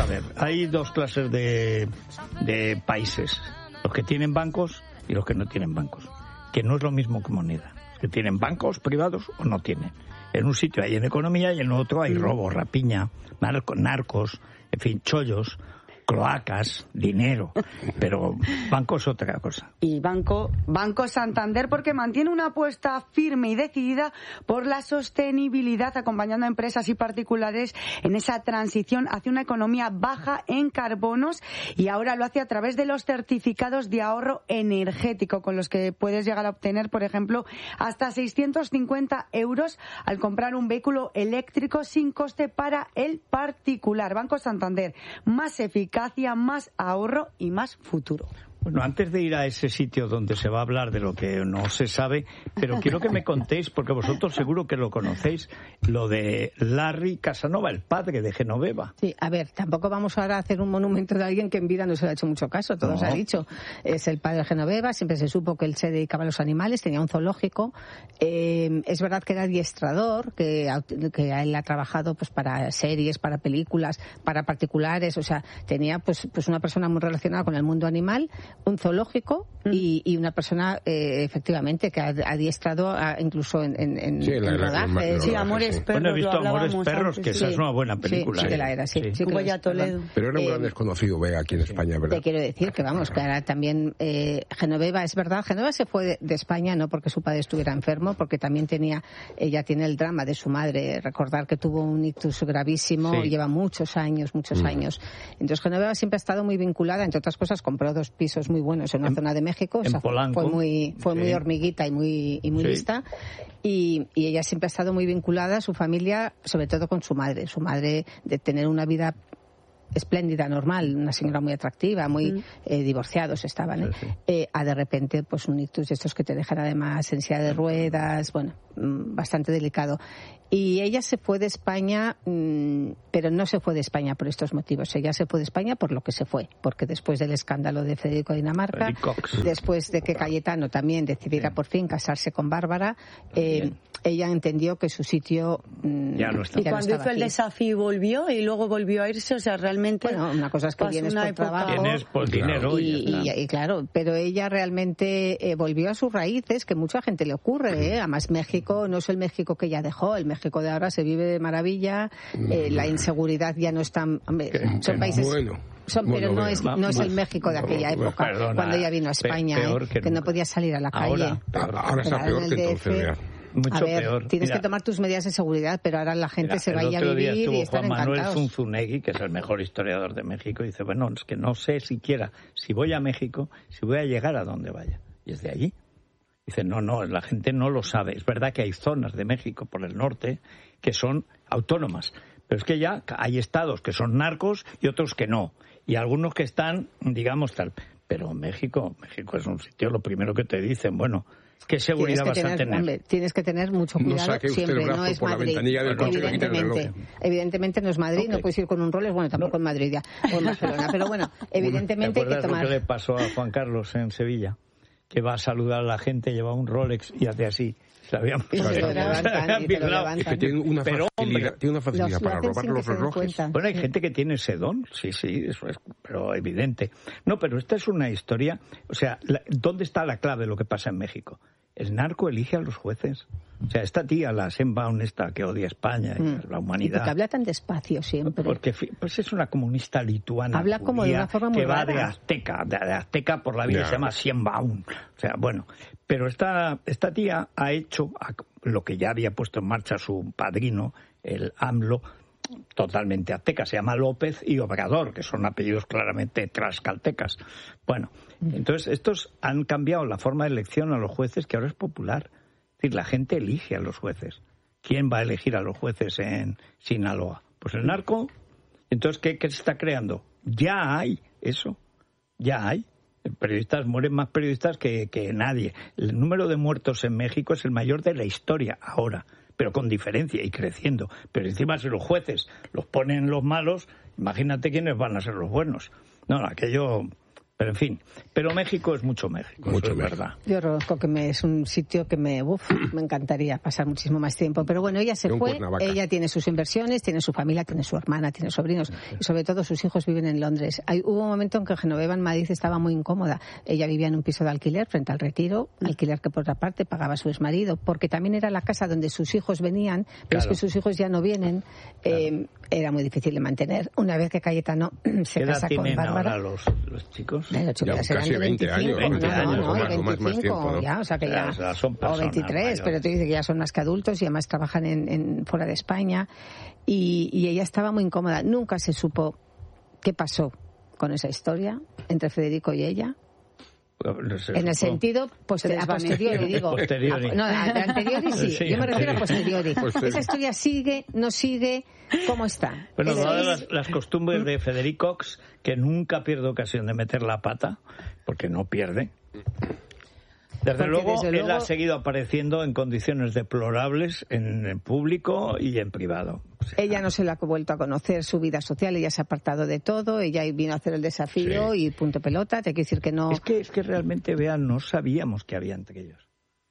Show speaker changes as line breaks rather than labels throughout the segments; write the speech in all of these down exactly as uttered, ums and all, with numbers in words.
ver, hay dos clases de, de países, los que tienen bancos y los que no tienen bancos, que no es lo mismo que moneda, los que tienen bancos privados o no tienen. En un sitio hay en economía y en otro hay robo, rapiña, narco, narcos, en fin, chollos, cloacas, dinero, pero banco es otra cosa.
Y Banco, Banco Santander, porque mantiene una apuesta firme y decidida por la sostenibilidad, acompañando a empresas y particulares en esa transición hacia una economía baja en carbonos, y ahora lo hace a través de los certificados de ahorro energético, con los que puedes llegar a obtener, por ejemplo, hasta seiscientos cincuenta euros al comprar un vehículo eléctrico sin coste para el particular. Banco Santander, más eficaz, más ahorro y más futuro.
Bueno, antes de ir a ese sitio donde se va a hablar de lo que no se sabe, pero quiero que me contéis, porque vosotros seguro que lo conocéis, lo de Larry Casanova, el padre de Genoveva.
Sí, a ver, tampoco vamos ahora a hacer un monumento de alguien que en vida no se le ha hecho mucho caso, todo no. se ha dicho. Es el padre de Genoveva, siempre se supo que él se dedicaba a los animales, tenía un zoológico. Eh, es verdad que era adiestrador, que, que él ha trabajado pues para series, para películas, para particulares, o sea, tenía pues, pues una persona muy relacionada con el mundo animal, un zoológico y, y una persona eh, efectivamente que ha adiestrado a, incluso en, en, en,
sí,
en rodajes.
Sí, Amores
sí.
Perros.
Bueno, he visto Amores Perros,
antes,
que
sí.
esa es una buena película.
Sí, sí
¿eh?
que la era, sí. sí. sí
Hugo ya Toledo.
Pero era un
eh,
gran desconocido, Vega, aquí en España, ¿verdad?
Te quiero decir que vamos, que ahora también eh, Genoveva, es verdad, Genoveva se fue de, de España no porque su padre estuviera enfermo, porque también tenía, ella tiene el drama de su madre, recordar que tuvo un ictus gravísimo, sí. lleva muchos años, muchos mm. años. Entonces Genoveva siempre ha estado muy vinculada, entre otras cosas, compró dos pisos muy buenos en una en, zona de México, o sea, fue muy fue sí. muy hormiguita y muy y muy sí. lista, y, y ella siempre ha estado muy vinculada a su familia, sobre todo con su madre, su madre de tener una vida espléndida, normal, una señora muy atractiva, muy mm. eh, divorciados estaban, ¿eh? Sí, sí. Eh, a de repente pues un ictus de estos que te dejan además en silla de ruedas, bueno, mmm, bastante delicado. Y ella se fue de España, mmm, pero no se fue de España por estos motivos. Ella se fue de España por lo que se fue, porque después del escándalo de Federico Dinamarca, después de que Cayetano también decidiera sí. por fin casarse con Bárbara, eh, ella entendió que su sitio mmm,
ya no estaba.
Y cuando
no
hizo el
aquí.
desafío volvió y luego volvió a irse, o sea, realmente...
Bueno, una cosa es que vienes por época, trabajo...
Vienes por dinero
y, y, y, y claro, pero ella realmente eh, volvió a sus raíces, que mucha gente le ocurre, ¿eh? Además México no es el México que ella dejó, el México de ahora se vive de maravilla, eh, la inseguridad ya no es tan... Hombre, son países...
Bueno.
Son,
bueno,
pero no
bueno,
es no más, es el México de aquella
no,
época,
perdona,
cuando ella vino a España,
peor
eh,
que,
que no podía salir a la calle.
Ahora,
peor. ahora está peor que entonces, vea.
Mucho
a ver,
peor.
Tienes
Mira,
que tomar tus medidas de seguridad, pero ahora la gente
mira,
se va a vivir y están
Juan Manuel
encantados.
Zunzunegui, que es el mejor historiador de México, y dice, bueno, es que no sé siquiera si voy a México, si voy a llegar a donde vaya. Y es de allí. Dice, no, no, la gente no lo sabe. Es verdad que hay zonas de México por el norte que son autónomas, pero es que ya hay estados que son narcos y otros que no. Y algunos que están, digamos, tal. Pero México, México es un sitio, lo primero que te dicen, bueno, ¿qué seguridad
vas
tener,
a tener? Hombre, tienes que tener mucho
No
cuidado
saque usted
siempre,
el brazo
no es
por
Madrid.
La ventanilla del coche,
evidentemente, evidentemente no es Madrid, okay. No puedes ir con un Rolex, bueno, tampoco no. en Madrid ya, o en Barcelona, pero bueno, evidentemente hay que tomar...
¿Te acuerdas lo que le pasó a Juan Carlos en Sevilla? Que va a saludar a la gente, lleva un Rolex y hace así. Se habían...
Y se lo levantan, y te lo levantan.
Es que tiene una
pero,
facilidad,
hombre,
tiene una facilidad
los,
para robar los relojes.
Bueno, hay gente que tiene ese don, sí, sí, eso es, pero evidente. No, pero esta es una historia, o sea, la, ¿dónde está la clave de lo que pasa en México? El narco elige a los jueces. O sea, esta tía, la Sheinbaum esta que odia España y mm. la humanidad.
Y porque habla tan despacio siempre.
Porque pues es una comunista lituana.
Habla como de una forma muy
que va
rara.
de azteca, de, de azteca por la vida, yeah. Se llama Sheinbaum. O sea, bueno, pero esta, esta tía ha hecho lo que ya había puesto en marcha su padrino, el AMLO, totalmente azteca. Se llama López y Obrador, que son apellidos claramente tlaxcaltecas. Bueno, entonces estos han cambiado la forma de elección a los jueces, que ahora es popular. Es decir, la gente elige a los jueces. ¿Quién va a elegir a los jueces en Sinaloa? Pues el narco. Entonces, ¿qué, qué se está creando? Ya hay eso. Ya hay. Periodistas, mueren más periodistas que, que nadie. El número de muertos en México es el mayor de la historia ahora, pero con diferencia y creciendo. Pero encima, si los jueces los ponen los malos, imagínate quiénes van a ser los buenos. No, aquello Pero en fin, pero México es mucho México,
mucho
eso es
México.
verdad.
Yo reconozco que me, es un sitio que me, uf, me encantaría pasar muchísimo más tiempo. Pero bueno, ella se fue, ella tiene sus inversiones, tiene su familia, tiene su hermana, tiene sobrinos y sobre todo sus hijos viven en Londres. Hay, hubo un momento en que Genoveva en Madrid estaba muy incómoda. Ella vivía en un piso de alquiler frente al Retiro, alquiler que por otra parte pagaba su exmarido, porque también era la casa donde sus hijos venían, pero claro. Es que sus hijos ya no vienen. Claro. Eh, era muy difícil de mantener. Una vez que Cayetano se casa con Bárbara.
Ahora los, los chicos?
Los chicos
ya casi veinte años,
no, no,
años,
no,
o
más,
veinticinco,
más, más tiempo, ¿no? Ya, o sea que ya,
ya son personas,
o veintitrés,
mayores.
Pero tú dices que ya son más que adultos y además trabajan en, en fuera de España y, y ella estaba muy incómoda. Nunca se supo qué pasó con esa historia entre Federico y ella. En el sentido poster- a posteriori, digo.
Posteriori.
A, no, a, a anteriori sí.
Sí,
Yo me refiero a posteriori.
Posteriori.
Esa historia sigue, no sigue, ¿cómo está?
Bueno,
Es-
dadas las, las costumbres de Federico, que nunca pierde ocasión de meter la pata, porque no pierde. Desde
Porque
luego,
desde
él
luego-
ha seguido apareciendo en condiciones deplorables en, en público y en privado. O sea,
Ella no se la ha vuelto a conocer su vida social, ella se ha apartado de todo, ella vino a hacer el desafío
Sí.
y punto pelota, te quiero decir que no...
Es que, es que realmente, vean, no sabíamos que había entre ellos.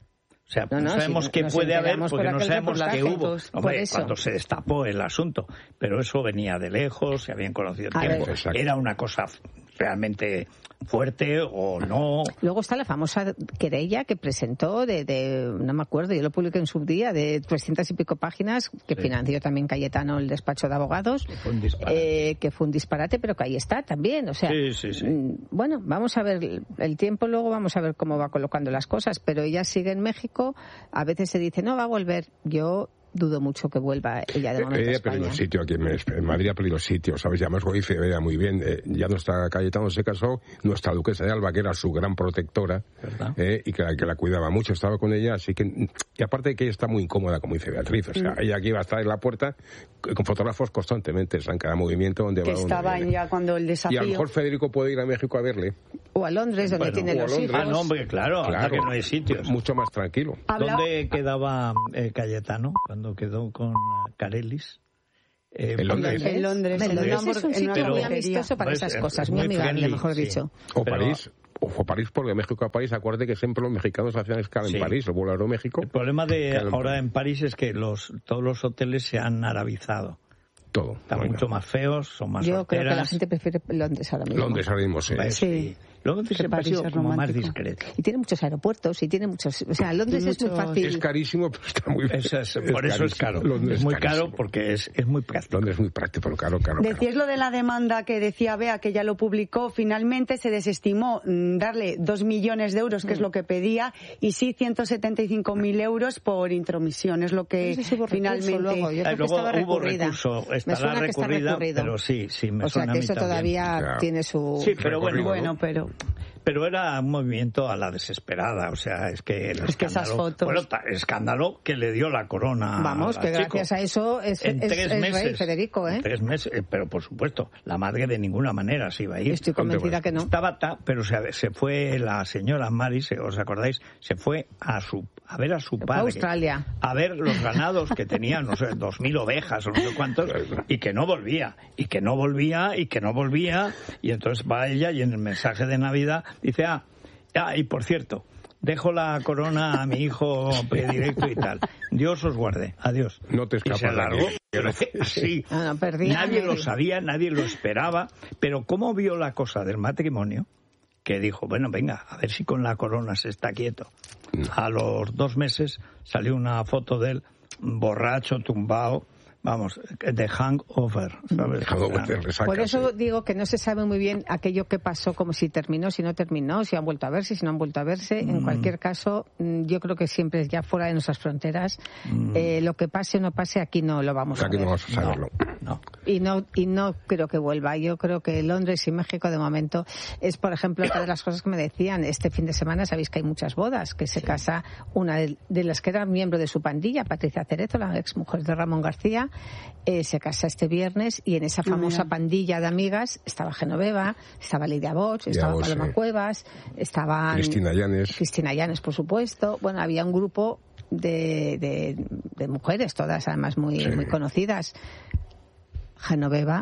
O sea,
No,
no,
no,
sabemos
si
qué
nos
puede haber
enteramos por
porque no
aquel
sabemos qué
reportaje,
hubo.
por
Hombre,
eso.
cuando se destapó el asunto. Pero eso venía de lejos, se habían conocido
A
tiempo.
ver.
Exacto.
Era una cosa realmente fuerte o no.
Luego está la famosa querella que presentó de, de, no me acuerdo, yo lo publiqué en su día, de trescientas y pico páginas, que
Sí.
financió también Cayetano el despacho de abogados,
Que fue un disparate.
eh, que fue un disparate, pero que ahí está también. O sea,
Sí, sí, sí.
mm, bueno, vamos a ver el tiempo, luego vamos a ver cómo va colocando las cosas, pero ella sigue en México, a veces se dice, no, va a volver. Yo dudo mucho que vuelva ella de momento a
Ella ha
España.
perdido sitio aquí en, en Madrid, ha perdido sitio, ¿sabes? Y además lo dice Bea muy bien. Eh, ya nuestra Cayetano se casó, nuestra duquesa de Alba, que era su gran protectora, eh, y que la, que la cuidaba mucho, estaba con ella, así que... Y aparte de que ella está muy incómoda, como dice Beatriz, o sea, mm. ella aquí iba a estar en la puerta con fotógrafos constantemente, en cada movimiento donde
que
va. Donde
estaban
viene.
ya cuando el desafío...
Y a lo mejor Federico puede ir a México a verle.
O a Londres, donde
Bueno,
tiene
o a
los
Londres.
hijos.
Ah, no, hombre, claro,
Claro.
anda que no hay sitios.
Mucho más tranquilo.
Hablaba-
¿Dónde quedaba eh, Cayetano cuando quedó con uh, Carelis? Eh,
En Londres.
En Londres,
En
en
Londres
una
es un
hamburg- en
sitio
una
muy
hamburguería.
amistoso para
Pues,
esas
eh,
cosas,
es
muy
muy
amigable,
friendly,
mejor
sí.
dicho.
O
Pero-
París, o París, porque México a París, acuérdate que siempre los mexicanos hacían escala
Sí.
en París, el vuelo a Aeroméxico.
El problema de
Claro.
ahora en París es que los todos los hoteles se han arabizado.
Todo.
Están
Bueno.
mucho más feos, son más
Yo creo que la
solteras.
gente prefiere Londres ahora mismo.
Londres ahora mismo, sí.
Pues
Sí.
Londres
Que
siempre ha
París
sido
es
como más
romántico.
discreto.
Y tiene muchos aeropuertos y tiene muchos... O sea, Londres es muy
Muchos-
fácil.
Es carísimo, pero está muy bien.
Eso es- por eso es caro.
Londres
Es muy
carísimo.
caro porque es, es muy práctico.
Londres es muy práctico, pero caro, caro, caro.
Decías lo de la demanda que decía Bea, que ya lo publicó. Finalmente se desestimó mm, darle dos millones de euros, que es lo que pedía, y sí ciento setenta y cinco mil euros por intromisión. Es lo que
No sé si hubo recurso
finalmente...
luego, yo
Eh,
creo que
luego
estaba
hubo
recurrida.
recurso,
Me
estará
suena que está
recurrida,
recurrido.
pero sí, sí, me
O sea,
suena a
que
mí
eso
también.
todavía
Ya.
tiene su...
Sí, pero bueno,
recorrido,
Bueno,
¿no?
pero...
Pero era un movimiento a la desesperada, o sea, es que el
Es que esas
escándalo,
fotos-
bueno, ta- escándalo que le dio la corona.
Vamos,
al
que
chico.
gracias a eso es,
en
es-
tres
es
meses,
rey Federico, ¿eh?
En tres meses, eh, pero por supuesto, la madre de ninguna manera se iba a ir.
Estoy convencida que no.
Estaba ta, pero se, se fue la señora Mari, se- ¿os acordáis? Se fue a su a ver a su
fue a
padre.
Australia.
A ver los ganados que tenía, no sé, dos mil ovejas o no sé cuántos, y que no volvía, y que no volvía, y que no volvía, y entonces va ella y en el mensaje de Navidad dice, ah, ah y por cierto, dejo la corona a mi hijo predilecto y tal. Dios os guarde. Adiós.
No te escapas
Y se
de
largó.
aquí.
Pero así.
Ah, no, perdía
Nadie lo
medio.
sabía, nadie lo esperaba. Pero ¿cómo vio la cosa del matrimonio? Que dijo, bueno, venga, a ver si con la corona se está quieto. A los dos meses salió una foto de él borracho, tumbado. Vamos, de hangover, ¿sabes?
Hangover de resaca,
Por eso
sí.
digo que no se sabe muy bien aquello que pasó, como si terminó, si no terminó, si han vuelto a verse, si no han vuelto a verse. En cualquier caso, mm, yo creo que siempre es ya fuera de nuestras fronteras. Eh, lo que pase o no pase, aquí no lo vamos a
Aquí
ver.
no vamos a saberlo.
No.
Y no, y no creo que vuelva. Yo creo que Londres y México de momento es, por ejemplo, otra de las cosas que me decían. Este fin de semana sabéis que hay muchas bodas, que se casa una de, de las que era miembro de su pandilla, Patricia Cerezo, la ex mujer de Ramón García, eh, se casa este viernes y en esa famosa
mira.
pandilla de amigas estaba Genoveva, estaba Lidia Bosch, estaba
Bosch,
Paloma
sí.
Cuevas, estaban
Cristina Llanes.
Cristina Llanes, por supuesto. Bueno, había un grupo de, de, de mujeres, todas además muy,
Sí.
muy conocidas. Genoveva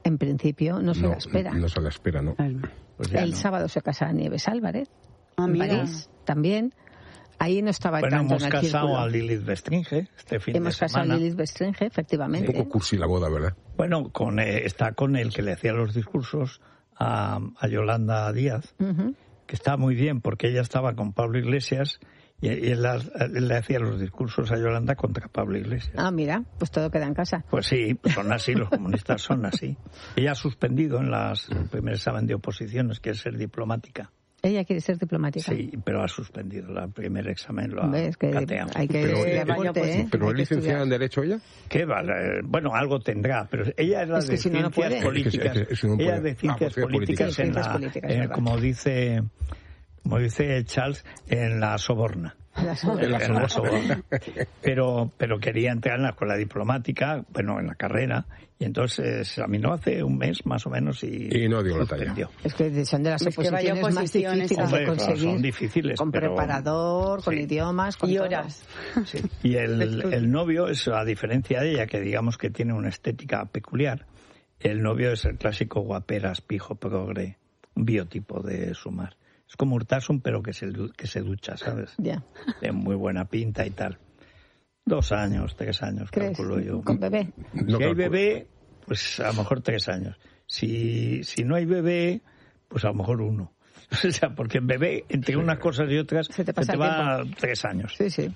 en principio no se
no,
la espera.
No se la espera, ¿no?
Pues
el
no.
sábado se casa Nieves Álvarez,
Ah,
en
mira.
París, también. Ahí no estaba
Bueno,
tanto
hemos
en el
casado
círculo.
a Lilith Bestringe este fin
Hemos
de
casado
semana.
a Lilith Bestringe, efectivamente.
Un poco cursi la boda, ¿verdad?
Bueno, con, eh, está con el que le hacía los discursos a, a Yolanda Díaz,
Uh-huh.
que está muy bien porque ella estaba con Pablo Iglesias y, y él, las- él le hacía los discursos a Yolanda contra Pablo Iglesias.
Ah, mira, pues todo queda en casa.
Pues sí, pues son así, los comunistas son así. Ella ha suspendido en las el primer examen de oposiciones, que es ser diplomática.
Ella quiere ser diplomática.
Sí, pero ha suspendido el primer examen, lo ha
¿Ves? Que
cateado.
hay que
Pero,
estudiar
eh,
fuerte,
pues,
¿eh?
¿Pero
Hay
es
que
licenciada en
estudiar.
Derecho ella?
¿Qué vale? Bueno, algo tendrá, pero ella es la
Es que
de
si no, no
ciencias
puede.
políticas.
Es que- es que no
ella
puede.
es de
Ah,
ciencias
pues,
políticas,
sí,
en
ciencias
la,
políticas,
eh,
es verdad.
como dice, como dice Charles, en la Soborna.
La sobre-
En la Soborna. Pero, pero quería entrar en la escuela diplomática, bueno, en la carrera, y entonces se examinó hace un mes más o menos y,
Y no dio la talla.
suspendió.
Es que son de las
Es que vaya
oposiciones más
oposiciones,
difíciles
Hombre,
de
claro,
conseguir.
son difíciles,
con
pero-
preparador, con
Sí.
idiomas, con
Y
todo.
horas.
Sí. Y el, el novio es, a diferencia de ella, que digamos que tiene una estética peculiar, el novio es el clásico guaperas, pijo, progre, un biotipo de Sumar. Es como Urtasun, pero que se, du- que se ducha, ¿sabes?
Ya.
De muy buena pinta y tal. Dos años, tres años,
¿Crees?
calculo yo.
Con bebé.
Si
No
hay
calculo.
bebé, pues a lo mejor tres años. Si, si no hay bebé, pues a lo mejor uno. O sea, porque en bebé, entre unas cosas y otras,
Se
se
te
te,
pasa el
va tres años.
Sí, sí.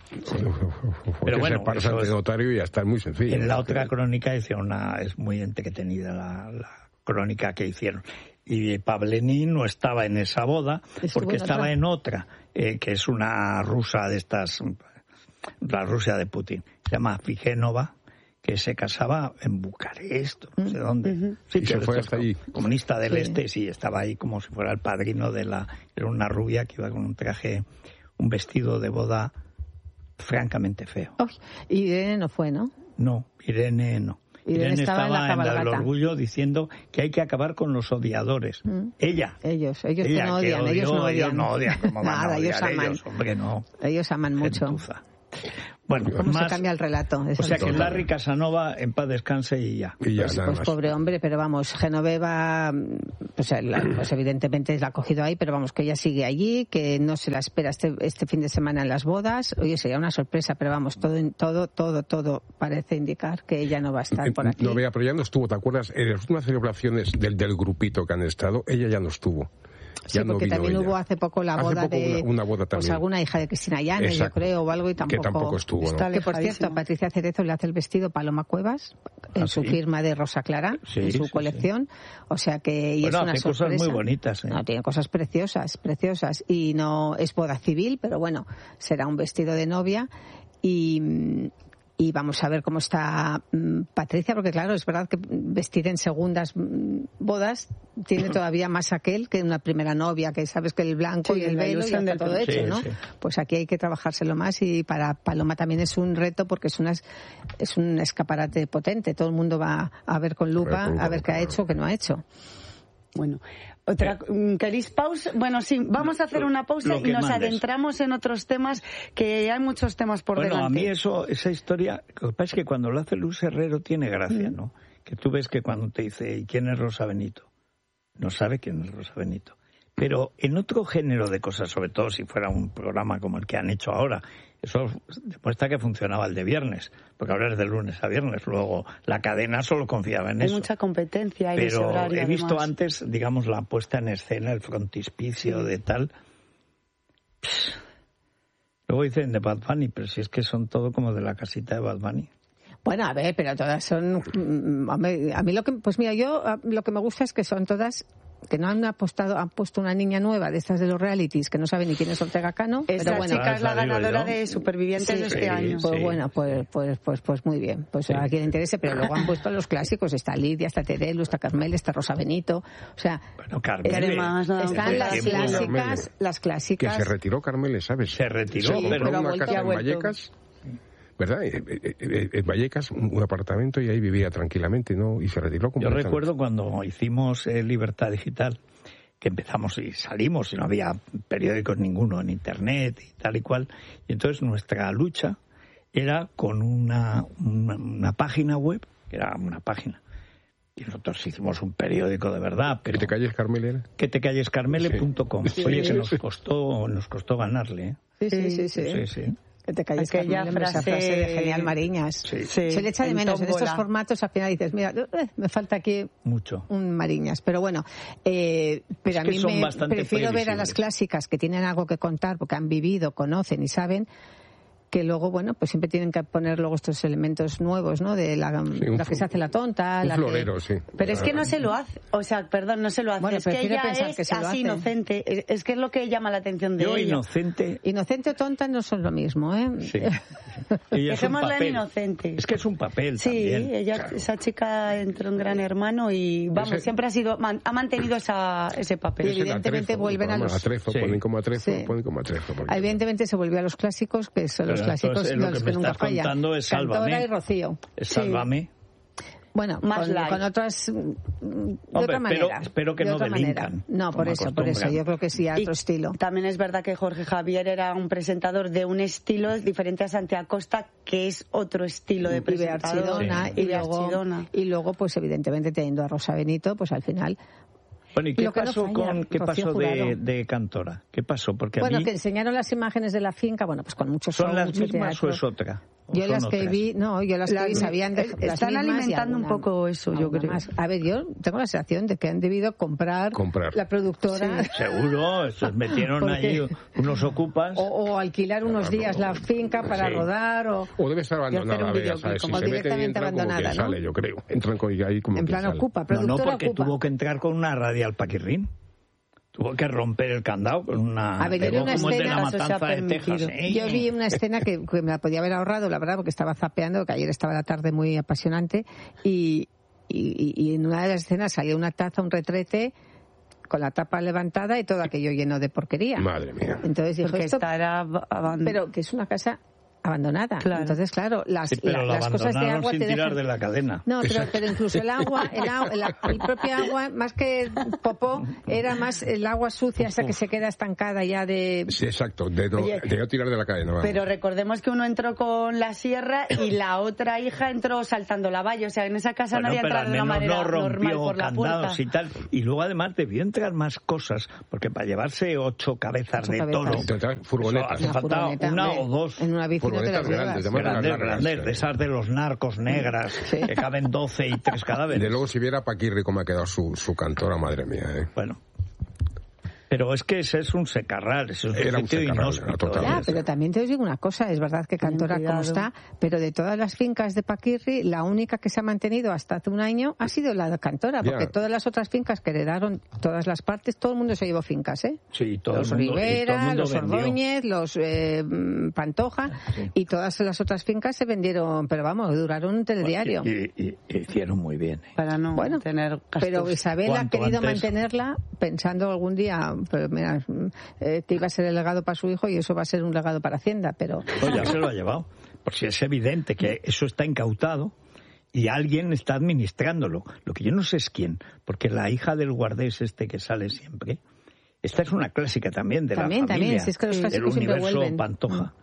Pero
bueno,
se paras
eso
ante
es-
notario y ya está muy sencillo.
En la otra crónica dice una, es muy entretenida la, la crónica que hicieron. Y Pavlení no estaba en esa boda
Estuvo
porque
en
estaba
otra.
en otra, eh, que es una rusa de estas, la Rusia de Putin. Se llama Figénova, que se casaba en Bucarest, no sé dónde. Sí,
Y se
que
fue
es
hasta allí.
comunista del
Sí.
este, sí, estaba ahí como si fuera el padrino de la... Era una rubia que iba con un traje, un vestido de boda francamente feo.
Uy, Irene no fue, ¿no?
No, Irene no.
Irene estaba en la
en la del
cabalgata.
orgullo diciendo que hay que acabar con los odiadores.
Mm.
Ella.
Ellos, ellos
ella,
que no
que
odian,
odió,
ellos no odian.
Ellos no odian, ¿cómo van a
Nada, ellos
odiar
aman.
ellos? Hombre, no.
Ellos aman mucho.
Gentuza. Bueno,
¿Cómo
más,
se cambia el relato?
o
Eso
sea
no
que
sé.
Larry Casanova en paz descanse y ya.
Y ya,
Pues,
nada
pues
más.
pobre hombre, pero vamos, Genoveva, pues, la- pues evidentemente la ha cogido ahí, pero vamos, que ella sigue allí, que no se la espera este, este fin de semana en las bodas. Oye, sería una sorpresa, pero vamos, todo, todo, todo, todo parece indicar que ella no va a estar por aquí.
No vea, pero ya no estuvo, ¿te acuerdas? En las últimas celebraciones del, del grupito que han estado, ella ya no estuvo.
Sí,
Ya no
porque
vino
también
ella.
hubo hace poco la
Hace
boda
poco
de
una, una boda
pues
también.
alguna hija de Cristina Llanes,
Exacto.
yo creo, o algo, y tampoco,
Que tampoco estuvo, ¿no?
Está
Que por cierto,
alejadísimo.
a Patricia Cerezo le hace el vestido Paloma Cuevas en
¿Ah,
su
sí?
firma de Rosa Clara,
Sí,
en su
sí,
colección. O sea que y
Bueno,
es una
hace cosas
sorpresa.
muy bonitas, ¿eh?
No, tiene cosas preciosas, preciosas. Y no es boda civil, pero bueno, será un vestido de novia. Y, y vamos a ver cómo está mm, Patricia, porque claro, es verdad que vestir en segundas mm, bodas tiene todavía más aquel que una primera novia, que sabes que el blanco
Sí,
y el
la
velo ya
ilusión
está
del
todo
prim-
hecho,
Sí,
¿no?
sí.
Pues aquí hay que trabajárselo más y para Paloma también es un reto porque es una es un escaparate potente. Todo el mundo va a ver con lupa a ver qué ha hecho o qué no ha hecho.
Bueno, otra, ¿queréis pausa? Bueno, sí, vamos a hacer una pausa
Lo
y
que
nos
mandes.
adentramos en otros temas, que hay muchos temas por
Bueno,
delante.
a mí eso, esa historia, lo que pasa es que cuando lo hace Luis Herrero tiene gracia,
Mm.
¿no? Que tú ves que cuando te dice, ¿y quién es Rosa Benito? No sabe quién es Rosa Benito. Pero en otro género de cosas, sobre todo si fuera un programa como el que han hecho ahora, eso demuestra que funcionaba el de viernes, porque ahora es de lunes a viernes, luego la cadena solo confiaba en
hay
eso.
mucha competencia en ese
Pero
horario.
he visto
además.
antes, digamos, la puesta en escena, el frontispicio de tal. Pss. Luego dicen de Bad Bunny, pero si es que son todo como de la casita de Bad Bunny.
Bueno, a ver, pero todas son... mm, A mí, a mí lo que... Pues mira, yo a- lo que me gusta es que son todas... Que no han apostado, han puesto una niña nueva de estas de los realities que no sabe ni quién es Ortega Cano.
Esa
pero bueno,
chica es la
esa digo
ganadora
yo.
de Supervivientes de
Sí,
este año.
pues
sí.
bueno, pues, pues, pues, pues muy bien. Pues a quien le interese, pero luego han puesto los clásicos. Está Lidia, está Terelu, está Carmel, está Rosa Benito. O sea,
Bueno, Carmele.
Y además, nada más.
están las
Tiempo,
clásicas,
Carmele.
las
Que
clásicas.
se retiró Carmele, ¿sabes?
Se retiró,
Se
pero-
compró
pero ha
una
vuelto,
casa
ha
en
vuelto.
Vallecas, ¿verdad? Eh, eh, eh, En Vallecas, un un apartamento, y ahí vivía tranquilamente, ¿no? Y se retiró
Yo
completamente.
recuerdo cuando hicimos eh, Libertad Digital, que empezamos y salimos y no había periódicos ninguno en internet y tal y cual, y entonces nuestra lucha era con una, una, una página web, que era una página, Y nosotros hicimos un periódico de verdad. Pero
¿Que te calles, Carmele?
Que te calles, carmele punto com.
Sí.
Oye, que nos costó, nos costó ganarle. ¿eh?
Sí, sí, sí. sí.
sí, sí.
Que te calles,
Aquella
Carmele,
frase...
esa frase de Genial Mariñas.
Sí.
Sí,
se le echa de
en
menos. En
tómbola.
estos formatos al final dices, mira, eh, me falta aquí
mucho
un Mariñas. Pero bueno, eh, pero
es
a mí
son
me
bastante
prefiero ver a las clásicas que tienen algo que contar porque han vivido, conocen y saben, que luego, bueno, pues siempre tienen que poner luego estos elementos nuevos, ¿no? De la, sí, la que se hace la tonta,
un
la
florero,
que...
sí.
Pero es que no se lo hace, o sea, perdón, no se lo hace.
Bueno,
es que ella es
que
así inocente, es, es que es lo que llama la atención de
Yo,
ella.
inocente...
Inocente o tonta no son lo mismo, ¿eh?
Sí. Ella es un
Dejémosla en
papel.
inocente.
Es que es un papel
sí,
también.
ella,
Claro.
esa chica entró en Gran Hermano y, vamos,
Ese...
siempre ha sido, man, ha mantenido esa, ese papel.
Y evidentemente
atrezo,
vuelven a los...
Atrezo,
sí.
ponen como atrezo,
Sí.
ponen como atrezo. Porque...
Evidentemente se volvió a los clásicos, que son
Pero
los clásicos
entonces, lo
los
que
que,
me
nunca
estás
fallan.
contando es Sálvame.
Cantora y Rocío.
Es Sálvame.
Bueno,
Más
con,
light.
con otras de
Hombre,
otra
espero-
manera.
espero que
de
no
otra
delincan,
manera. No, por
como
eso, por eso.
acostumbran.
Yo creo que sí, a
Y
otro estilo.
También es verdad que Jorge Javier era un presentador de un estilo diferente a Santiago Costa, que es otro estilo de
Y
presentador.
Archidona,
Sí.
y,
Y de
luego,
Archidona.
y luego, pues evidentemente teniendo a Rosa Benito, pues al final...
Bueno, ¿y qué
Lo que no
pasó,
falla,
con, ¿qué
Rocío
pasó de,
Jurado.
de Cantora? ¿Qué pasó? Porque a
Bueno,
mí...
que enseñaron las imágenes de la finca, bueno, pues con mucho
¿Son
show,
las
mucho
mismas
teatro.
o es otra? ¿O
Yo
son
las que
otras?
vi, no, yo las que
Las
vi
mi-
sabían de
eh,
las
están
mismas y
alimentando un
alguna-
poco eso, yo
alguna
creo.
más. A ver, yo tengo la sensación de que han debido comprar,
Comprar.
la productora
Seguro, se metieron
Porque-
ahí unos ocupas.
o, o alquilar unos días la finca para
Sí.
rodar o
O debe estar
hacer
abandonada,
un
vea,
videoclip
¿sabes? Si
como
se mete y
directamente
entra como que
abandonada, ¿no?
sale, yo creo. Entran con, ahí como
en
que
plan
sale.
ocupa,
No,
productora
no, porque
ocupa.
tuvo que entrar con una radial paquirrín. Tuvo que romper el candado con una...
A ver, yo vi
pegó
una
como el de
escena-
la
eso se ha
matanza de Texas.
permitido.
¿eh?
Yo vi una escena que, que me la podía haber ahorrado, la verdad, porque estaba zapeando, que ayer estaba la tarde muy apasionante, y, y, y en una de las escenas salía una taza, un retrete, con la tapa levantada y todo aquello lleno de porquería.
Madre mía.
Entonces dijo
Porque
esto,
estará abandonado.
pero que es una casa abandonada.
Claro.
Entonces, claro, las,
Sí, pero
la-
la
las cosas de
abandonaron
agua
sin
te
tirar
dejan...
de la cadena.
No, pero,
Exacto.
pero incluso el agua, el, agua, el, el propio agua, más que popó, era más el agua sucia, esa que se queda estancada ya de...
Sí, exacto, de no,
Oye,
de no tirar de la cadena. Vamos.
Pero recordemos que uno entró con la sierra y la otra hija entró saltando la valla. O sea, en esa casa
Bueno,
nadie
pero
entra
al
de una
menos
manera
no
normal
rompió
por la puerta.
candados y tal. Y luego además debió entrar más cosas, porque para llevarse ocho cabezas
Ocho
de
cabezas.
toro...
Total, furgonetas.
Eso hace falta
furgoneta,
una
hombre,
o dos.
En una bici no te las
Furgonetas grandes,
llevas.
además
Grandes,
largas,
grandes,
sí.
de esas de los narcos negras,
Sí.
que caben doce y tres cadáveres.
De luego si viera Paquirri cómo ha quedado su, su cantora, madre mía, ¿eh?
Bueno. Pero es que ese es un secarral, ese es un
Era un
sitio
secarral,
inhóspito.
totalmente.
Ya, pero también te os digo una cosa, es verdad que Cantora
Ten
como
cuidado.
está, pero de todas las fincas de Paquirri, la única que se ha mantenido hasta hace un año ha sido la de Cantora, porque
Ya.
todas las otras fincas que heredaron todas las partes, todo el mundo se llevó fincas, ¿eh?
Sí, todo
los
el mundo, y todo el
Rivera,
mundo
los
vendió.
Ordóñez, los eh, mm, Pantoja,
Sí.
y todas las otras fincas se vendieron, pero vamos, duraron un telediario.
Y, y- y hicieron muy bien. ¿eh?
Para no
Bueno,
tener gastos.
Pero Isabel ha
Cuanto
querido
antes.
mantenerla pensando algún día pero mira, eh, que iba a ser el legado para su hijo y eso va a ser un legado para Hacienda, pero
Pues ya se lo ha llevado. Por si es evidente que eso está incautado y alguien está administrándolo. Lo que yo no sé es quién, porque la hija del guardés este que sale siempre, esta es una clásica también de
También,
la familia,
también, si es que los
del
clásicos siempre
universo
vuelven.
Pantoja.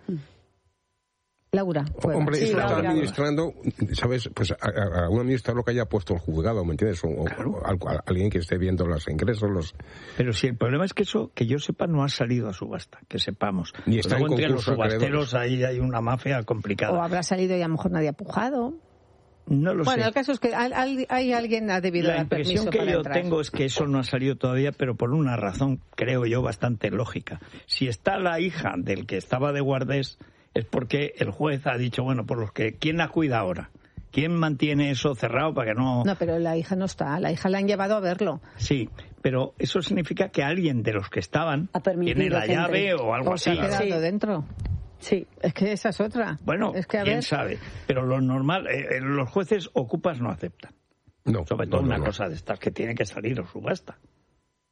Laura fue.
Hombre,
Sí,
esto está
Laura.
administrando, ¿sabes? Pues a, a- a un administrador que haya puesto el juzgado, ¿me entiendes? O, o- o algo- a alguien que esté viendo los ingresos, los...
Pero si el problema es que eso, que yo sepa, no ha salido a subasta, que sepamos.
Ni está
Luego
en
entre los
concurso de
subasteros ahí hay una mafia complicada.
O habrá salido y a lo mejor nadie ha pujado.
No lo
Bueno,
sé.
el caso es que al- al- hay alguien ha debido
La
dar
impresión
permiso
que
para
yo
entrar.
tengo es que eso no ha salido todavía, pero por una razón, creo yo, bastante lógica. Si está la hija del que estaba de guardés, es porque el juez ha dicho, bueno, por los que, ¿quién la cuida ahora? ¿Quién mantiene eso cerrado para que no...?
No, pero la hija no está. La hija la han llevado a verlo.
Sí, pero eso significa que alguien de los que estaban
Ha permitido
tiene la
que
llave
entre.
o algo
O se
así.
ha quedado
Sí.
dentro.
Sí.
Es que esa es otra.
Bueno,
es que, a
quién
ver,
sabe. Pero lo normal, eh, eh, los jueces ocupas no aceptan.
No,
Sobre
no,
todo
no,
una
no.
cosa de estas que tiene que salir o subasta.
Mm.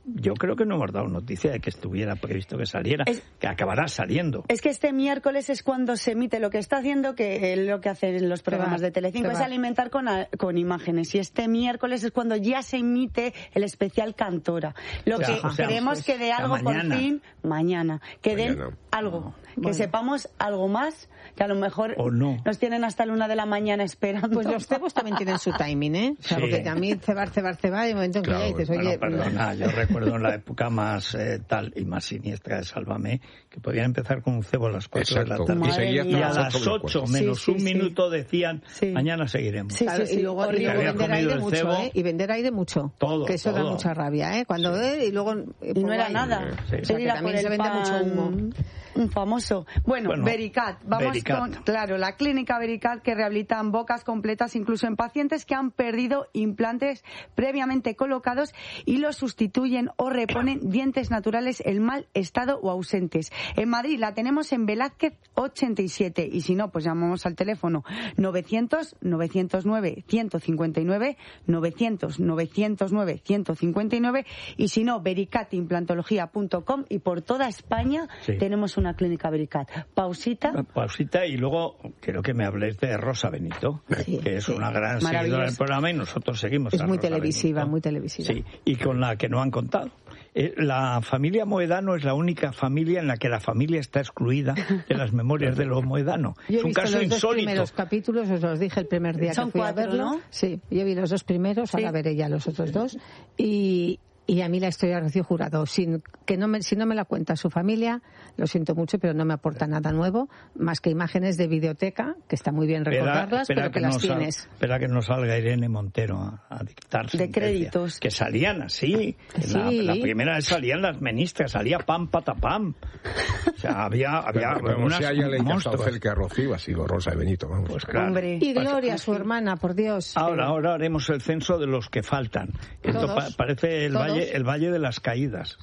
yo creo que no hemos dado noticia de que estuviera previsto que saliera, es, que acabará saliendo.
Es que este miércoles es cuando se emite lo que está haciendo, que lo que hacen los programas de Telecinco es alimentar con, con imágenes. Y este miércoles es cuando ya se emite el especial Cantora. Lo o sea, que o sea, queremos pues, que dé algo por fin mañana. Que den mañana. algo. No. Que bueno. sepamos algo más, que a lo mejor
o no.
nos tienen hasta la una de la mañana esperando.
Pues los cebos también tienen su timing, ¿eh? O sea, sí. Porque a mí cebar, cebar, cebar, y un momento en claro, que ya dices, oye...
Bueno, perdona, yo recuerdo en la época más eh, tal y más siniestra de Sálvame, que podían empezar con un cebo a las cuatro Exacto. de la tarde. Y, y a las ocho menos sí, sí, un minuto sí. decían, sí. mañana seguiremos.
Sí, claro, sí, sí. Y luego, y luego vender aire mucho, cebo, ¿eh? Y vender aire mucho.
Todo,
Que eso
todo.
da mucha rabia, ¿eh? Cuando sí. ve y luego...
Y no era nada.
Sí.
O sea, que también se vende mucho humo. Un famoso. Bueno, bueno Vericat. Vamos Vericat. con, claro, la clínica Vericat, que rehabilitan bocas completas incluso en pacientes que han perdido implantes previamente colocados y los sustituyen o reponen dientes naturales en mal estado o ausentes. En Madrid la tenemos en Velázquez ochenta y siete y si no, pues llamamos al teléfono novecientos, novecientos nueve, ciento cincuenta y nueve, novecientos, novecientos nueve, ciento cincuenta y nueve y si no, vericat implantología punto com y por toda España sí. tenemos una clínica Vericat. Pausita.
Pausita y luego quiero que me habléis de Rosa Benito, sí, que es sí. una gran seguidora del programa y nosotros seguimos
es
a
muy
Rosa
televisiva,
Benito.
muy televisiva.
Sí, y con la que no han contado. Eh, la familia Moedano es la única familia en la que la familia está excluida de las memorias de los Moedano.
Yo
es un caso
los
insólito.
Dos primeros capítulos, os los dije el primer día
Son
que fui
cuatro,
a verlo.
¿no?
Sí, yo vi los dos primeros, sí. ahora veré ya los otros dos. Y... Y a mí la historia de Rocío Jurado, sin, que no me, si no me la cuenta su familia, lo siento mucho, pero no me aporta nada nuevo, más que imágenes de videoteca, que está muy bien recordarlas, espera, espera pero que, que las tienes.
Sal, espera que no salga Irene Montero a, a dictar
de créditos.
Que salían así.
Sí.
La, la primera vez salían las ministras, salía pam, patapam. O sea, había, había
pero, pero
unas
si a ella le
monstruos.
El que a Rocío ha sido Rosa Benito, vamos.
Pues claro.
Hombre.
Y Gloria, su hermana, por Dios.
Ahora, ahora haremos el censo de los que faltan. Esto
Todos.
pa parece el
Todos.
valle, el valle de las caídas.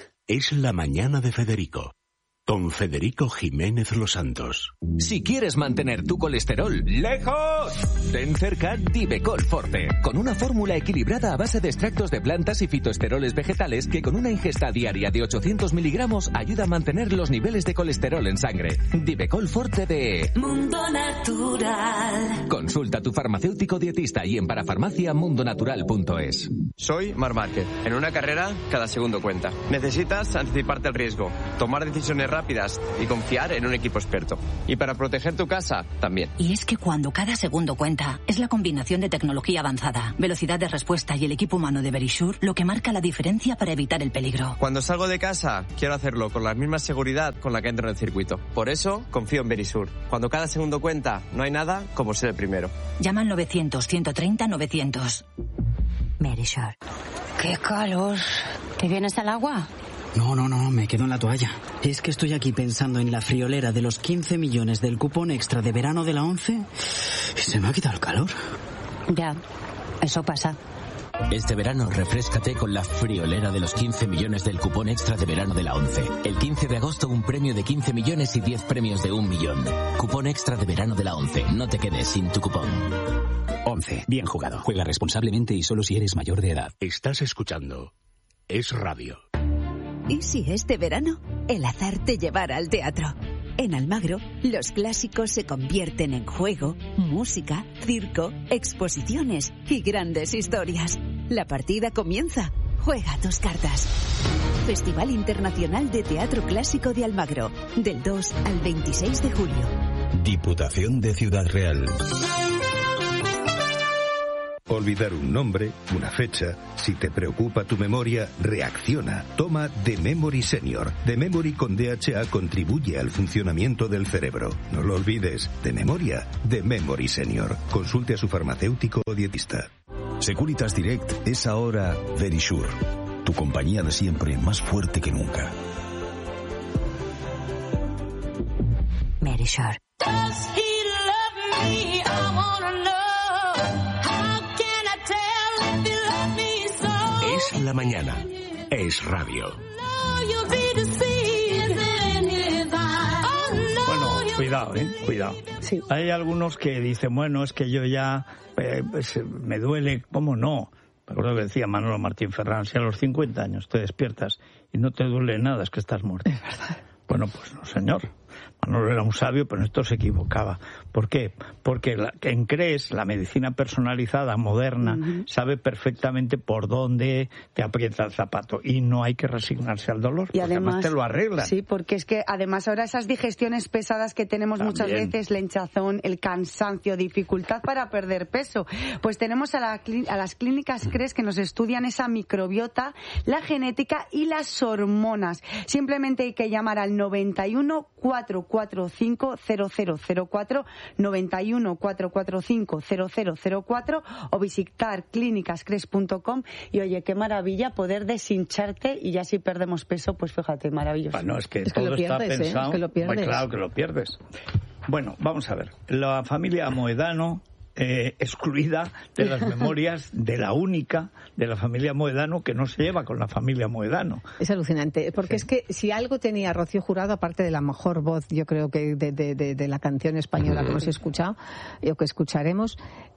Es la mañana de Federico, con Federico Jiménez Los Santos.
Si quieres mantener tu colesterol lejos, ten cerca Divecol Forte, con una fórmula equilibrada a base de extractos de plantas y fitoesteroles vegetales que con una ingesta diaria de ochocientos miligramos ayuda a mantener los niveles de colesterol en sangre. Divecol Forte de
Mundo Natural.
Consulta a tu farmacéutico dietista y en parafarmacia mundonatural punto es.
Soy Mar Márquez. En una carrera, cada segundo cuenta. Necesitas anticiparte al riesgo, tomar decisiones rápidas y confiar en un equipo experto. Y para proteger tu casa, también.
Y es que cuando cada segundo cuenta, es la combinación de tecnología avanzada, velocidad de respuesta y el equipo humano de Verisure lo que marca la diferencia para evitar el peligro.
Cuando salgo de casa, quiero hacerlo con la misma seguridad con la que entro en el circuito. Por eso, confío en Verisure. Cuando cada segundo cuenta, no hay nada como ser el primero.
Llama al novecientos, ciento treinta, novecientos. Verisure. ¡Qué calor! ¿Te vienes al agua?
No, no, no, me quedo en la toalla. Es que estoy aquí pensando en la friolera de los quince millones del cupón extra de verano de la ONCE y se me ha quitado el calor.
Ya, eso pasa.
Este verano refréscate con la friolera de los quince millones del cupón extra de verano de la ONCE. El quince de agosto un premio de quince millones y diez premios de un millón. Cupón extra de verano de la ONCE. No te quedes sin tu cupón. ONCE. Bien jugado. Juega responsablemente y solo si eres mayor de edad.
Estás escuchando Es Radio.
¿Y si este verano el azar te llevara al teatro? En Almagro, los clásicos se convierten en juego, música, circo, exposiciones y grandes historias. La partida comienza. Juega tus cartas. Festival Internacional de Teatro Clásico de Almagro, del dos al veintiséis de julio.
Diputación de Ciudad Real. Olvidar un nombre, una fecha. Si te preocupa tu memoria, reacciona. Toma The Memory Senior. The Memory con D H A contribuye al funcionamiento del cerebro. No lo olvides. De memoria, The Memory Senior. Consulte a su farmacéutico o dietista.
Securitas Direct es ahora Verisure. Tu compañía de siempre más fuerte que nunca.
Verisure.
Es la mañana. Es radio.
Bueno, cuidado, ¿eh? Cuidado.
Sí.
Hay algunos que dicen, bueno, es que yo ya eh, pues, me duele, ¿cómo no? Me acuerdo que decía Manolo Martín Ferrán, si a los cincuenta años te despiertas y no te duele nada, es que estás muerto.
Es verdad.
Bueno, pues no, señor. Manolo era un sabio, pero en esto se equivocaba. ¿Por qué? Porque la, en CRES, la medicina personalizada, moderna, uh-huh. sabe perfectamente por dónde te aprieta el zapato y no hay que resignarse al dolor, y porque además, además te lo arreglan.
Sí, porque es que además ahora esas digestiones pesadas que tenemos También. muchas veces, la hinchazón, el cansancio, dificultad para perder peso, pues tenemos a, la, a las clínicas CRES que nos estudian esa microbiota, la genética y las hormonas. Simplemente hay que llamar al noventa y uno, cuatro cuatro cinco, cero cero cero cuatro, noventa y uno, cuatro cuatro cinco, cero cero cero cuatro o visitar clínicas cres punto com y oye, qué maravilla poder deshincharte y ya si perdemos peso, pues fíjate, maravilloso.
Bueno, es que
es
todo
que
está
pierdes,
pensado.
¿eh? Es que lo pierdes.
Pues claro que lo pierdes. Bueno, vamos a ver. La familia Moedano, eh, excluida de las memorias de la única de la familia Moedano que no se lleva con la familia Moedano.
Es alucinante, porque sí. es que si algo tenía Rocío Jurado, aparte de la mejor voz, yo creo que de, de, de, de la canción española que hemos escuchado, o que escucharemos,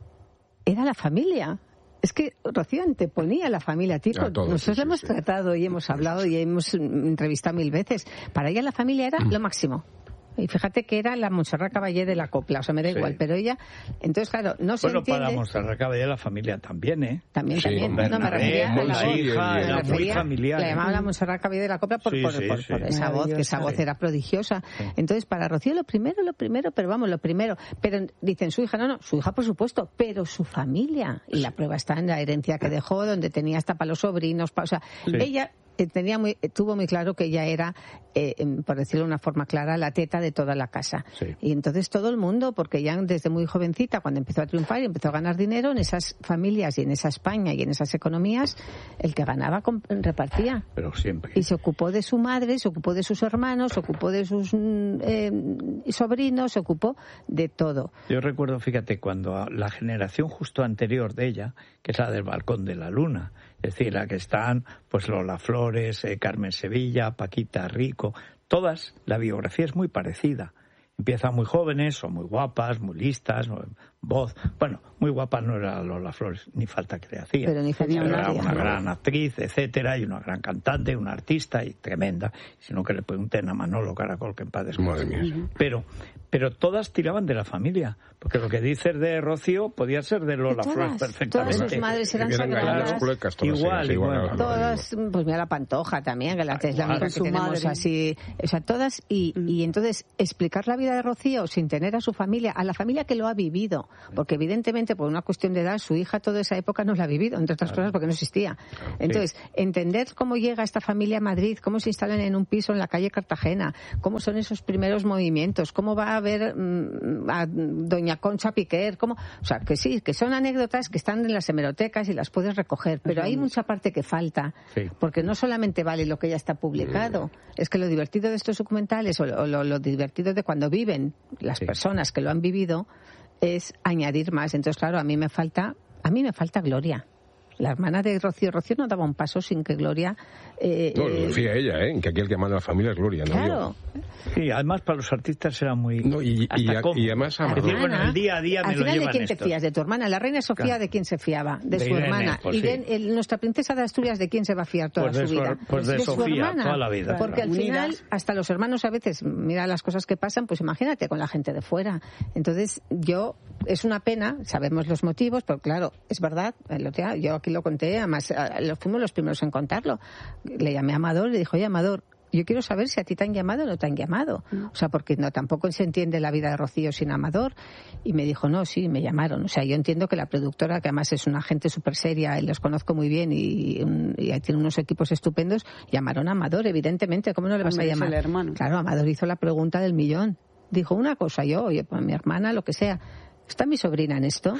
era la familia. Es que Rocío anteponía a la familia, tipo, todos, nosotros sí, hemos sí. tratado y hemos hablado y hemos entrevistado mil veces. Para ella la familia era lo máximo. Y fíjate que era la Montserrat Caballé de la copla, o sea, me da sí. igual, pero ella, entonces claro, no se
bueno,
entiende...
Bueno, para Montserrat Caballé la familia también, ¿eh?
También,
sí,
también, no, me refería a la
voz, hija, era
refería,
muy familiar.
La llamaba la Montserrat Caballé de la copla por, sí, por, sí, por, sí. por esa voz, que esa voz sí. era prodigiosa. Sí. Entonces, para Rocío lo primero, lo primero, pero vamos, lo primero, pero dicen su hija, no, no, su hija por supuesto, pero su familia, y la prueba está en la herencia que dejó, donde tenía hasta para los sobrinos, pa, o sea, sí. ella... tenía muy, tuvo muy claro que ella era, eh, por decirlo de una forma clara, la teta de toda la casa. Sí. Y entonces todo el mundo, porque ya desde muy jovencita, cuando empezó a triunfar y empezó a ganar dinero, en esas familias y en esa España y en esas economías, el que ganaba repartía.
Pero siempre.
Y se ocupó de su madre, se ocupó de sus hermanos, se ocupó de sus eh, sobrinos, se ocupó de todo.
Yo recuerdo, fíjate, cuando la generación justo anterior de ella, que es la del Balcón de la Luna, es decir, la que están, pues Lola Flores, eh, Carmen Sevilla, Paquita Rico, todas, la biografía es muy parecida. Empiezan muy jóvenes, son muy guapas, muy listas, voz. Bueno, muy guapa no era Lola Flores, ni falta que le hacía.
Pero ni tenía
era
una,
una gran actriz, etcétera, y una gran cantante, una artista y tremenda. Sino que le pregunten a Manolo Caracol, que en paz descanse.
Madre mía.
Pero, pero todas tiraban de la familia, porque lo que dices de Rocío podía ser de Lola
todas,
Flores perfectamente.
Todas sus madres eran
eran
sagradas.
Culecas, todas
igual,
ellas,
igual.
igual.
Todas, pues mira la Pantoja también, que la, es la amiga que tenemos madre. así. O sea, todas. Y, mm. y entonces, explicar la vida de Rocío sin tener a su familia, a la familia que lo ha vivido, porque evidentemente por una cuestión de edad su hija toda esa época no la ha vivido, entre otras claro. cosas porque no existía. Entonces, sí. entender cómo llega esta familia a Madrid, cómo se instalan en un piso en la calle Cartagena, cómo son esos primeros movimientos, cómo va a ver mmm, a doña Concha Piquer, cómo, o sea, que sí, que son anécdotas que están en las hemerotecas y las puedes recoger, pero sí. hay mucha parte que falta, sí. porque no solamente vale lo que ya está publicado, sí. es que lo divertido de estos documentales o lo, lo, lo divertido de cuando viven las sí. personas que lo han vivido es añadir más. Entonces, claro, a mí me falta, a mí me falta Gloria. La hermana de Rocío. Rocío no daba un paso sin que Gloria... Eh,
no, lo decía ella, ¿eh? Que aquí el que manda a la familia es Gloria, ¿no?
Claro.
Sí, además para los artistas era muy...
No, y, y, a, y además...
Es decir, bueno, el día a día me
al
lo
final,
llevan
¿de quién
estos.
te fías? ¿De tu hermana? La reina Sofía, claro. ¿de quién se fiaba? De, de su
Irene,
hermana.
pues
y
sí.
de, el, nuestra princesa de Asturias, ¿de quién se va a fiar toda
pues
su
su,
vida?
Pues de,
de
Sofía,
su hermana.
toda la vida.
Porque
claro.
al final,
Unidas.
hasta los hermanos a veces, mira las cosas que pasan, pues imagínate con la gente de fuera. Entonces, yo... Es una pena, sabemos los motivos, pero claro, es verdad, yo aquí lo conté, además fuimos los primeros en contarlo. Le llamé a Amador y le dijo, oye, Amador, yo quiero saber si a ti te han llamado o no te han llamado. O sea, porque no tampoco se entiende la vida de Rocío sin Amador. Y me dijo, no, sí, me llamaron. O sea, yo entiendo que la productora, que además es una gente súper seria, y los conozco muy bien y, y tiene unos equipos estupendos, llamaron a Amador, evidentemente. ¿Cómo no le vas a llamar? Claro, Amador hizo la pregunta del millón. Dijo una cosa, yo, oye, pues mi hermana, lo que sea. ¿Está mi sobrina en esto?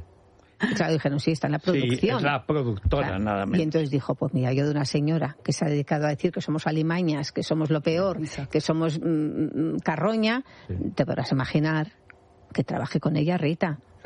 Y claro, dijeron, sí, está en la producción.
Sí, es la productora, claro. Nada menos.
Y entonces dijo, pues mira, yo de una señora que se ha dedicado a decir que somos alimañas, que somos lo peor, exacto. que somos mmm, carroña, sí. te podrás imaginar que trabaje con ella Rita.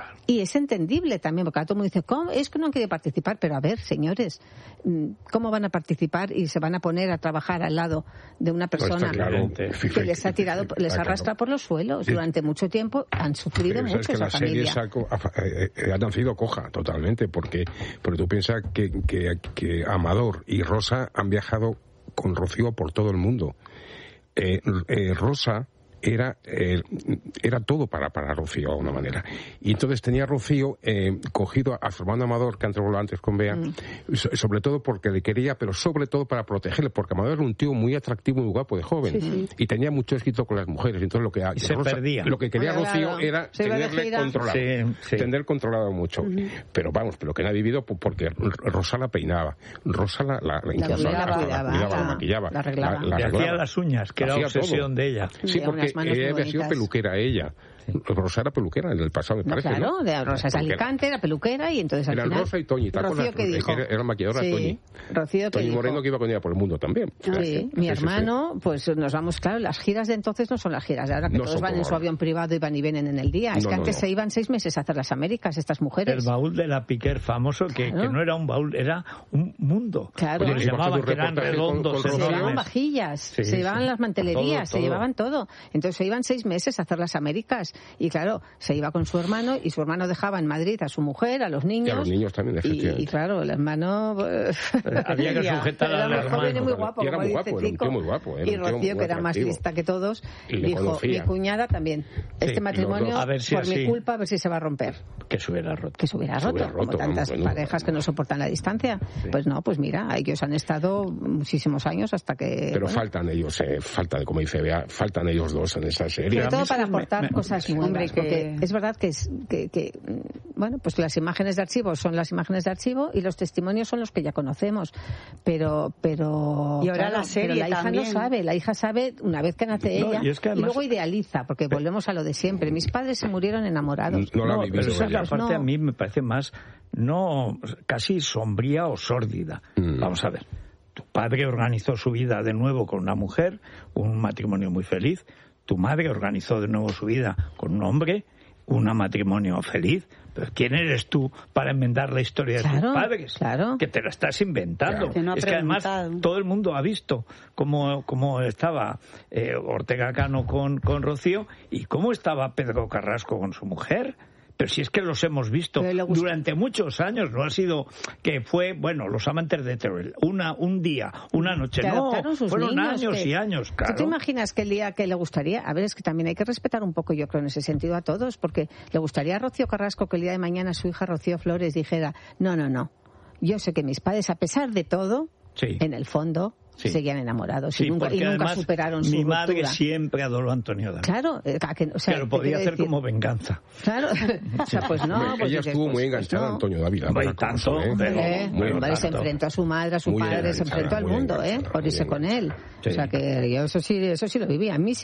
Y es entendible también, porque todo el mundo dice, ¿cómo? Es que no quiere participar, pero a ver, señores, ¿cómo van a participar y se van a poner a trabajar al lado de una persona
no, claro,
que les ha tirado, les arrastra claro. por los suelos? Sí. Durante mucho tiempo han sufrido
pero
mucho
que
esa
la
familia.
Serie saco, ha, ha nacido coja totalmente, porque, porque tú piensas que, que, que Amador y Rosa han viajado con Rocío por todo el mundo. Eh, eh, Rosa era eh, era todo para, para Rocío de alguna manera. Y entonces tenía Rocío eh, cogido a su hermano Amador, que antes hablado antes con Bea, mm. so, sobre todo porque le quería, pero sobre todo para protegerle, porque Amador era un tío muy atractivo y muy guapo de joven, sí, sí. y tenía mucho éxito con las mujeres. Entonces lo que,
y se
Rosa,
perdía.
lo que quería
Oye,
Rocío
claro.
era
se
tenerle controlado, sí, sí. tener controlado mucho. Uh-huh. Pero vamos, pero que no ha vivido porque Rosa la peinaba, Rosa la, la, la,
la, cuidaba,
la,
cuidaba,
la,
la,
la maquillaba,
la arreglaba,
la, la
le
arreglaba.
hacía las uñas, que era obsesión todo. de ella.
Sí, porque ella había sido peluquera ella. Sí. Rosa era peluquera en el pasado, me
no,
parece,
claro,
¿no?
de Rosa es Alicante, era peluquera y entonces al
Eran
final...
Rosa y Toñi, ¿te
Rocío,
acuerdas?
¿qué dijo?
Era, era maquilladora
sí,
Toñi.
Rocío, ¿qué
Toñi
dijo?
Moreno, que iba con ella por el mundo también.
Sí, sí, mi sí, hermano, sí. pues nos vamos, claro, las giras de entonces no son las giras de ahora, que no todos van en su avión privado y van y vienen en el día. Es no, que antes no, no. se iban seis meses a hacer las Américas, estas mujeres.
El baúl de la Piquer famoso, que, claro. que no era un baúl, era un mundo.
Claro.
Oye, llamaban que eran redondos.
Con, con se llevaban vajillas, sí, se llevaban sí. las mantelerías, todo, se todo. llevaban todo. Entonces se iban seis meses a hacer las Américas. Y claro, se iba con su hermano y su hermano dejaba en Madrid a su mujer, a los niños.
Y a los niños también, efectivamente.
Y, y claro, el hermano...
Había que sujetar al hermano.
Joven y muy guapo,
y era muy guapo, era un tío muy guapo.
Y Rocío, que era más lista que todos, dijo,
conocía.
mi cuñada también. Este sí, matrimonio, a ver si por así, mi culpa, a ver si se va a romper.
Que se hubiera roto.
Que se hubiera roto, hubiera roto como tantas vamos, parejas bueno. que no soportan la distancia. Sí. Pues no, pues mira, ellos han estado muchísimos años hasta que...
Pero
bueno.
faltan ellos, eh, faltan, como dice Bea, faltan ellos dos en esa serie.
Sobre todo para aportar
me, me,
cosas nuevas, hombre, que... porque es verdad que, es, que, que bueno, pues las imágenes de archivo son las imágenes de archivo y los testimonios son los que ya conocemos, pero pero
y ahora
claro,
la serie
pero la hija
también.
no sabe, la hija sabe una vez que nace
no,
ella
y, es que además,
y luego idealiza, porque volvemos a lo de siempre. Mis padres se murieron enamorados.
No, no,
no pero esa es la parte
no.
a mí me parece más no casi sombría o sórdida. Mm. Vamos a ver. Tu padre organizó su vida de nuevo con una mujer, un matrimonio muy feliz. Tu madre organizó de nuevo su vida con un hombre, un matrimonio feliz. Pero ¿quién eres tú para enmendar la historia de
claro,
tus padres?
Claro.
Que te la estás inventando.
Claro. Que no
es que además todo el mundo ha visto cómo, cómo estaba eh, Ortega Cano con, con Rocío y cómo estaba Pedro Carrasco con su mujer. Pero si es que los hemos visto durante muchos años, no ha sido que fue, bueno, los amantes de Teruel, una, un día, una noche,
que
no, fueron
niños,
años
que,
y años, claro.
¿Tú te imaginas que el día que le gustaría, a ver, es que también hay que respetar un poco, yo creo, en ese sentido a todos, porque le gustaría a Rocío Carrasco que el día de mañana su hija Rocío Flores dijera, no, no, no, yo sé que mis padres, a pesar de todo,
sí.
en el fondo... Sí. seguían enamorados
sí,
y nunca, y nunca
además,
superaron su
mi
ruptura.
madre siempre adoró a Antonio David.
Claro, eh, que, o sea,
que lo podía hacer
decir...
como venganza.
Claro, o sea, pues no. Pues
ella estuvo
pues,
muy enganchada
pues no.
a Antonio David.
Muy tanto, ¿eh? Pero,
eh,
muy
hombre,
tanto.
Se enfrentó a su madre, a su muy padre, se enfrentó al mundo, ¿eh? Por irse con él. Sí. O sea que yo eso sí, eso sí lo vivía. A mí sí